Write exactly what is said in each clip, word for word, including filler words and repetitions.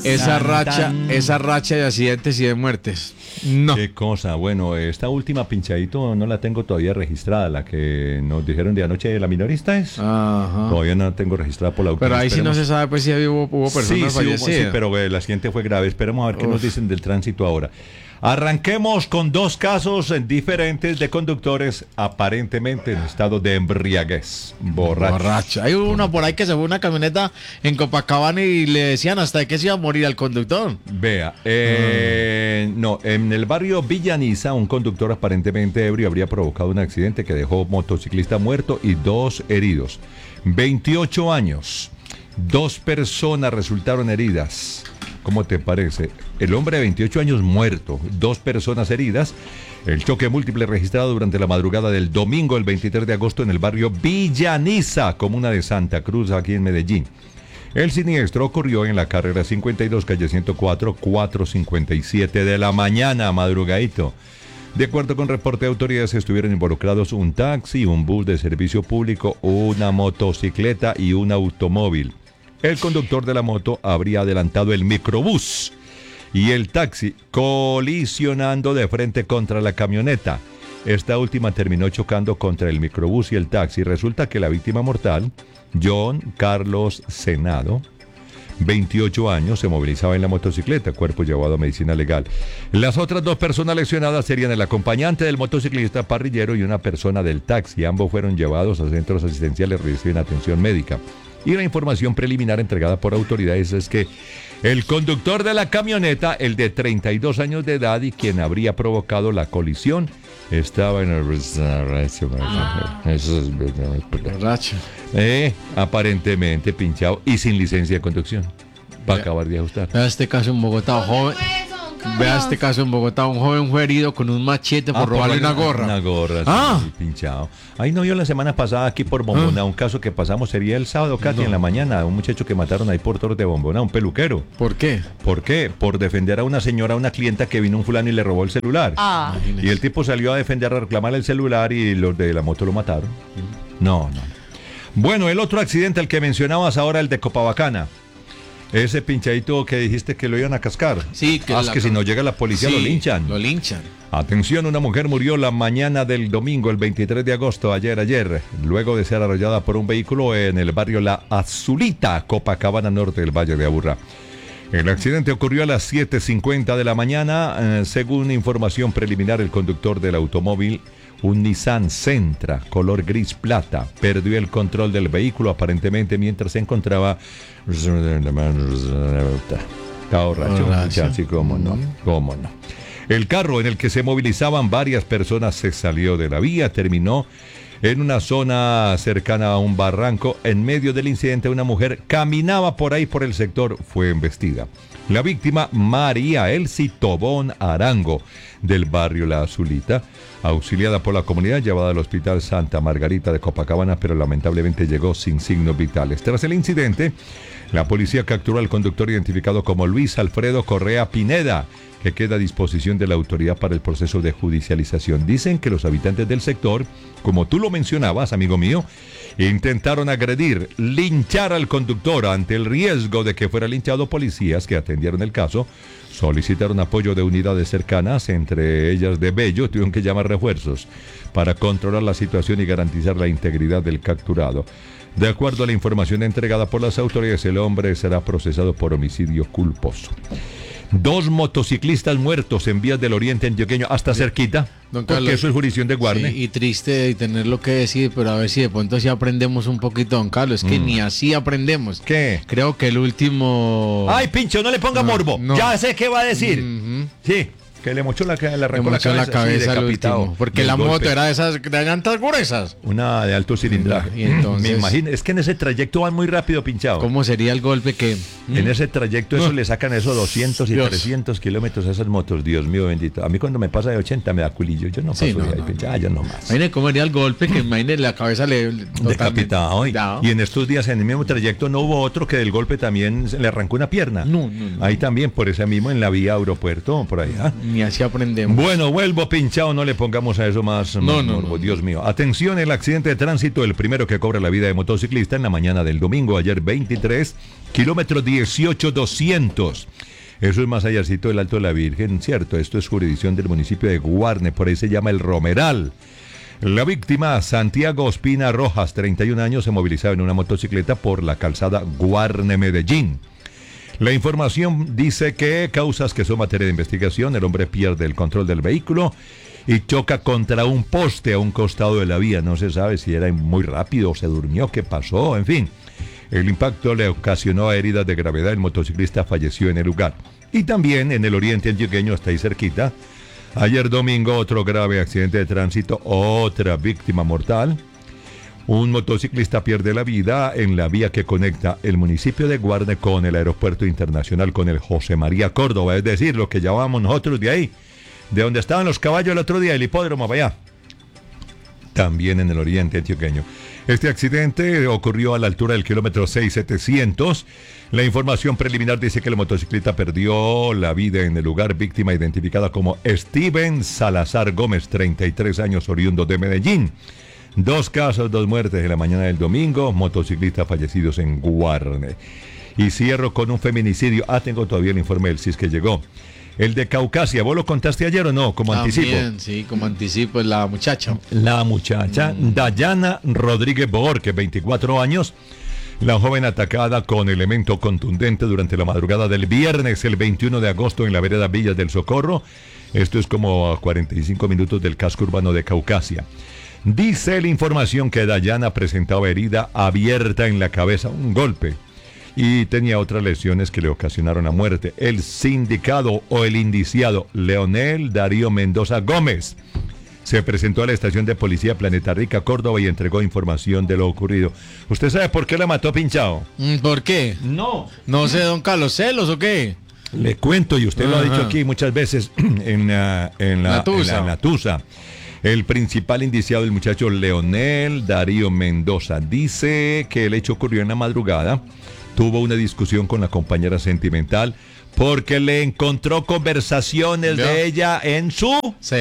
esa racha, esa racha de accidentes y de muertes. No. Qué cosa. Bueno, esta última pinchadito no la tengo todavía registrada, la que nos dijeron de anoche de la minorista es. Ajá. Todavía no la tengo registrada por la autoridad. Pero ahí sí no se sabe pues si hubo, hubo personas sí, sí, fallecidas. hubo, sí, pero eh, la siguiente fue grave. Esperemos a ver qué Uf. nos dicen del tránsito ahora. Arranquemos con dos casos diferentes de conductores aparentemente en estado de embriaguez. Borracho. Borracho. Hay uno por ahí que se fue una camioneta en Copacabana y le decían hasta que se iba a morir al conductor. Vea, eh, mm. no, en el barrio Villaniza, un conductor aparentemente ebrio habría provocado un accidente que dejó motociclista muerto y dos heridos. veintiocho años, dos personas resultaron heridas. ¿Cómo te parece? El hombre de veintiocho años muerto, dos personas heridas. El choque múltiple registrado durante la madrugada del domingo, el veintitrés de agosto, en el barrio Villaniza, comuna de Santa Cruz, aquí en Medellín. El siniestro ocurrió en la carrera cincuenta y dos, calle ciento cuatro, cuatro cincuenta y siete de la mañana, madrugadito. De acuerdo con reporte de autoridades, estuvieron involucrados un taxi, un bus de servicio público, una motocicleta y un automóvil. El conductor de la moto habría adelantado el microbús y el taxi, colisionando de frente contra la camioneta. Esta última terminó chocando contra el microbús y el taxi. Resulta que la víctima mortal, John Carlos Senado, veintiocho años, se movilizaba en la motocicleta, cuerpo llevado a medicina legal. Las otras dos personas lesionadas serían el acompañante del motociclista parrillero y una persona del taxi. Ambos fueron llevados a centros asistenciales, reciben atención médica. Y la información preliminar entregada por autoridades es que el conductor de la camioneta, el de treinta y dos años de edad y quien habría provocado la colisión, estaba en el... Borracho. Eh, aparentemente pinchado y sin licencia de conducción. Para acabar de ajustar. Vea este caso en Bogotá, joven. Vea este caso en Bogotá, un joven fue herido con un machete por Ah, robarle por una gorra. Una gorra, Ah. sí, pinchado. Ahí no vio la semana pasada aquí por Bombona, Ah. un caso que pasamos, sería el sábado, Katy, No. en la mañana, un muchacho que mataron ahí por Toros de Bombona, un peluquero. ¿Por qué? ¿Por qué? Por defender a una señora, a una clienta que vino un fulano y le robó el celular. Ah. Y el tipo salió a defender, a reclamar el celular y los de la moto lo mataron. No, no. Bueno, el otro accidente, el que mencionabas ahora, el de Copabacana. Ese pinchadito que dijiste que lo iban a cascar. Sí, que Ah, la- que si no llega la policía Sí, lo linchan. Lo linchan. Atención, una mujer murió la mañana del domingo, el veintitrés de agosto, ayer, ayer, luego de ser arrollada por un vehículo en el barrio La Azulita, Copacabana Norte del Valle de Aburrá. El accidente ocurrió a las siete cincuenta de la mañana. Eh, según información preliminar, el conductor del automóvil, un Nissan Sentra, color gris plata, perdió el control del vehículo aparentemente mientras se encontraba... Está borracho, Borracho. muchacho, cómo no, cómo no. El carro en el que se movilizaban varias personas se salió de la vía, terminó en una zona cercana a un barranco. En medio del incidente, una mujer caminaba por ahí por el sector, fue embestida. La víctima, María Elsie Tobón Arango, del barrio La Azulita, auxiliada por la comunidad, llevada al hospital Santa Margarita de Copacabana, pero lamentablemente llegó sin signos vitales. Tras el incidente, la policía capturó al conductor identificado como Luis Alfredo Correa Pineda, que queda a disposición de la autoridad para el proceso de judicialización. Dicen que los habitantes del sector, como tú lo mencionabas, amigo mío, intentaron agredir, linchar al conductor. Ante el riesgo de que fuera linchado, policías que atendieron el caso solicitaron apoyo de unidades cercanas, entre ellas de Bello. Tuvieron que llamar refuerzos para controlar la situación y garantizar la integridad del capturado. De acuerdo a la información entregada por las autoridades, el hombre será procesado por homicidio culposo. Dos motociclistas muertos en vías del oriente antioqueño, hasta cerquita, Don porque Carlos, eso es jurisdicción de Guarne. Sí, y triste y tener lo que decir, pero a ver si de pronto sí aprendemos un poquito, don Carlos. Es que Mm. ni así aprendemos. ¿Qué? Creo que el último... Ay, Pincho, no le ponga No, morbo. no. Ya sé qué va a decir. Ujú. Sí, que le mochó la, le Le arrancó la mochó cabeza, la cabeza sí, al decapitado. último. Porque del la moto golpe. era de esas de llantas gruesas. Una de alto cilindraje. Y entonces- Me imagino, es que en ese trayecto van muy rápido, Pinchado. ¿Cómo sería el golpe que...? En ese trayecto eso No. le sacan esos doscientos y Dios. trescientos kilómetros a esas motos, Dios mío bendito. A mí cuando me pasa de ochenta me da culillo, yo no paso Sí, no, de ahí, no, Pinchado, ya no más. Imagine cómo sería el golpe que imagine la cabeza le... Decapitado. Y, Ya. y en estos días, en el mismo trayecto, no hubo otro que del golpe también se le arrancó una pierna. No, no, no. Ahí también, por ese mismo, en la vía aeropuerto, por allá. Ni así aprendemos. Bueno, vuelvo pinchado, no le pongamos a eso más. No, más no, morbo, no. Dios mío. Atención, el accidente de tránsito, el primero que cobra la vida de motociclista en la mañana del domingo, ayer veintitrés, kilómetro dieciocho doscientos. Eso es más allácito del Alto de la Virgen, cierto. Esto es jurisdicción del municipio de Guarne, por ahí se llama El Romeral. La víctima, Santiago Ospina Rojas, treinta y un años, se movilizaba en una motocicleta por la calzada Guarne-Medellín. La información dice que causas que son materia de investigación, el hombre pierde el control del vehículo y choca contra un poste a un costado de la vía. No se sabe si era muy rápido o se durmió, qué pasó, en fin. El impacto le ocasionó heridas de gravedad, el motociclista falleció en el lugar. Y también en el oriente antioqueño, hasta ahí cerquita, ayer domingo otro grave accidente de tránsito, otra víctima mortal. Un motociclista pierde la vida en la vía que conecta el municipio de Guarne con el aeropuerto internacional, con el José María Córdoba, es decir, lo que llamábamos nosotros de ahí, de donde estaban los caballos el otro día, el hipódromo para allá. También en el oriente antioqueño. Este accidente ocurrió a la altura del kilómetro seis setecientos. La información preliminar dice que el motociclista perdió la vida en el lugar, víctima identificada como Steven Salazar Gómez, treinta y tres años, oriundo de Medellín. Dos casos, dos muertes en la mañana del domingo, motociclistas fallecidos en Guarne. Y cierro con un feminicidio. Ah, tengo todavía el informe del C I S que llegó. El de Caucasia, ¿vos lo contaste ayer o no? Como También, anticipo. sí, como anticipo, es la muchacha. La muchacha mm. Dayana Rodríguez Borges, veinticuatro años. La joven atacada con elemento contundente durante la madrugada del viernes, el veintiuno de agosto, en la vereda Villas del Socorro. Esto es como a cuarenta y cinco minutos del casco urbano de Caucasia. Dice la información que Dayana presentaba herida abierta en la cabeza, un golpe, y tenía otras lesiones que le ocasionaron la muerte. El sindicado o el indiciado Leonel Darío Mendoza Gómez se presentó a la estación de policía Planeta Rica, Córdoba, y entregó información de lo ocurrido. ¿Usted sabe por qué la mató pinchado? ¿Por qué? No. No sé, don Carlos, ¿celos o qué? Le cuento, y usted Ajá. lo ha dicho aquí muchas veces en la, en la, la tusa. En la, en la tusa. El principal indiciado, el muchacho Leonel Darío Mendoza, dice que el hecho ocurrió en la madrugada. Tuvo una discusión con la compañera sentimental porque le encontró conversaciones ¿Vio? de ella en su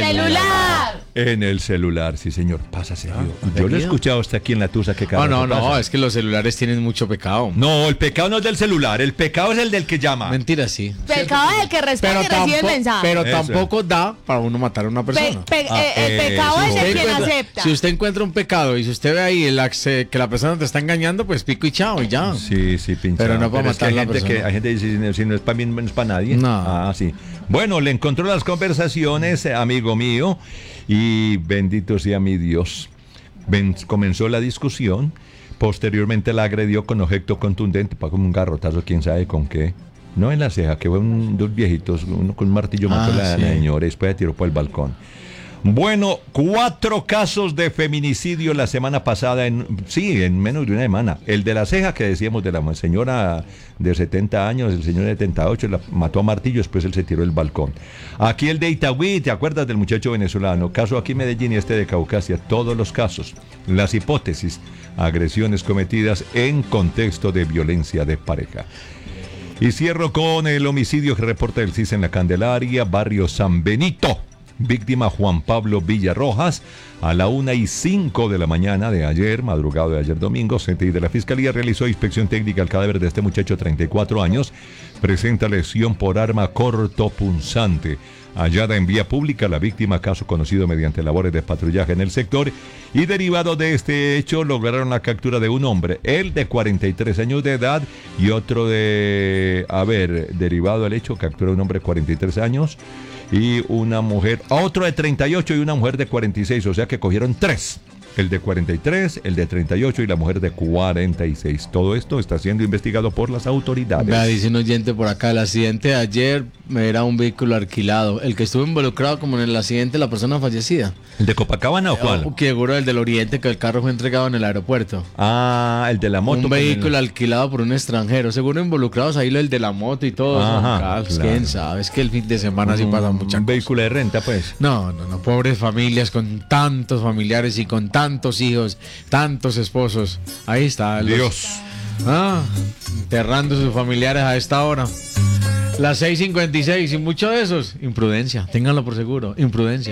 celular. En el celular, sí señor, pasa serio. Ah, Yo lo he escuchado hasta aquí en la tusa que cada Oh, no, no, pasa. es que los celulares tienen mucho pecado. No, el pecado no es del celular, el pecado es el del que llama. Mentira, sí. Pecado es el que responde y recibe el mensaje. Pero Eso. tampoco da para uno matar a una persona. Pe, pe, Ah, eh, el eh, pecado sí. es el quien encuentra- acepta. Si usted encuentra un pecado y si usted ve ahí el axe- que la persona te está engañando, pues pico y chao y ya. Sí, sí, pinchado. Pero no para es que matar hay a la gente persona. que hay gente que dice, si no, si no es para mí, no es para nadie. No. Ah, sí. Bueno, le encontró las conversaciones, eh, amigo mío, y bendito sea mi Dios. Ven- comenzó la discusión, posteriormente la agredió con objeto contundente, para como un garrotazo, quién sabe con qué. No en la ceja, que fue un, dos viejitos, uno con un martillo mató Ah, a la, sí. la señora y después la tiró por el balcón. Bueno, cuatro casos de feminicidio la semana pasada, en sí, en menos de una semana. El de la ceja, que decíamos, de la señora de setenta años, el señor de setenta y ocho, la mató a martillo, después él se tiró del balcón. Aquí el de Itagüí, ¿te acuerdas del muchacho venezolano? Caso aquí en Medellín y este de Caucasia, todos los casos, las hipótesis, agresiones cometidas en contexto de violencia de pareja. Y cierro con el homicidio que reporta el C I S en la Candelaria, barrio San Benito. Víctima Juan Pablo Villarrojas, a la una y cinco de la mañana de ayer, madrugado de ayer domingo, C T I de la Fiscalía realizó inspección técnica al cadáver de este muchacho de treinta y cuatro años, presenta lesión por arma cortopunzante. Hallada en vía pública, la víctima, caso conocido mediante labores de patrullaje en el sector, y derivado de este hecho lograron la captura de un hombre, él de cuarenta y tres años de edad y otro de, a ver, derivado del hecho, captura un hombre de cuarenta y tres años y una mujer, otro de treinta y ocho y una mujer de cuarenta y seis, o sea que cogieron tres. El de cuarenta y tres, el de treinta y ocho y la mujer de cuarenta y seis. Todo esto está siendo investigado por las autoridades. Vea, dice un oyente por acá, el accidente de ayer era un vehículo alquilado. El que estuvo involucrado como en el accidente, la persona fallecida. ¿El de Copacabana o cuál? O, que seguro el del Oriente, que el carro fue entregado en el aeropuerto. Ah, el de la moto. Un vehículo el... alquilado por un extranjero. Seguro involucrados ahí el de la moto y todo. Ajá, Carlos, claro. ¿Quién sabe? Es que el fin de semana sí pasa mucha Un cosa. vehículo de renta, pues. No, no, no. Pobres familias con tantos familiares y con tantos hijos, tantos esposos. Ahí está. los- Dios. Ah, enterrando sus familiares a esta hora. Las seis cincuenta y seis y muchos de esos, imprudencia, ténganlo por seguro, imprudencia.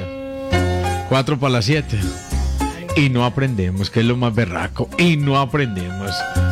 Cuatro para las siete. Y no aprendemos, que es lo más berraco. Y no aprendemos.